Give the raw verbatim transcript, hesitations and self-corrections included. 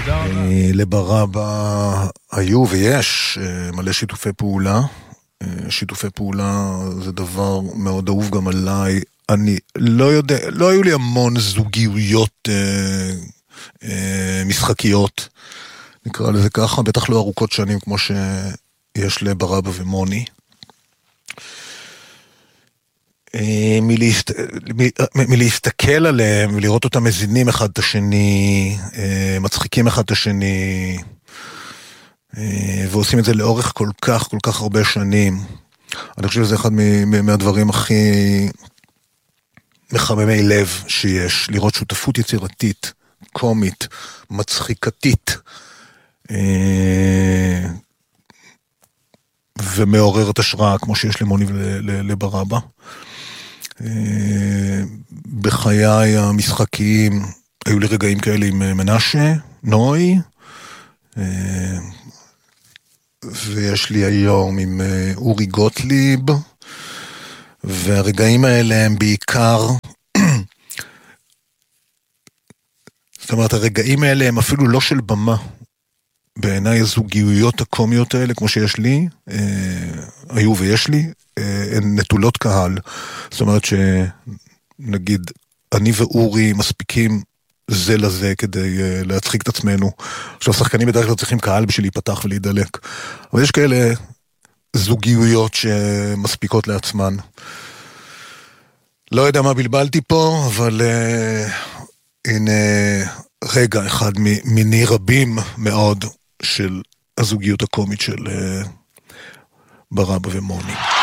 תודה רבה. לברבא היו ויש מלא שיתופי פעולה. שיתופי פעולה זה דבר מאוד אהוב גם עליי. אני לא יודע, לא היו לי המון זוגיות אה, אה, משחקיות, נקרא לזה ככה, בטח לא ארוכות שנים כמו שיש לברבא ומוני. אה, מלהסת... מ... מלהסתכל עליהם, ולראות אותם מזינים אחד את השני, אה, מצחיקים אחד את השני, אה, ועושים את זה לאורך כל כך, כל כך הרבה שנים. אני חושב שזה אחד מ... מהדברים הכי מחממי לב שיש, לראות שותפות יצירתית, קומית, מצחיקתית, אה, ומעוררת השראה, כמו שיש למוני ולברבא. אה, בחיי המשחקיים, היו לי רגעים כאלה עם מנשה, נוי, אה, ויש לי היום עם אורי גוטליב, והרגעים האלה הם בעיקר, זאת אומרת, הרגעים האלה הם אפילו לא של במה. בעיניי הזוגיות הקומיות האלה, כמו שיש לי, אה, היו ויש לי, אה, הן נטולות קהל. זאת אומרת שנגיד, אני ואורי מספיקים זה לזה כדי אה, להצחיק את עצמנו. עכשיו, שחקנים בדרך כלל צריכים קהל בשביל להיפתח ולהידלק. אבל יש כאלה זוגיות שמספיקות לעצמן. לא יודע מה בלבלתי פה, אבל אה, הנה רגע אחד מיני רבים מאוד של הזוגיות הקומית של ברבא ומוני.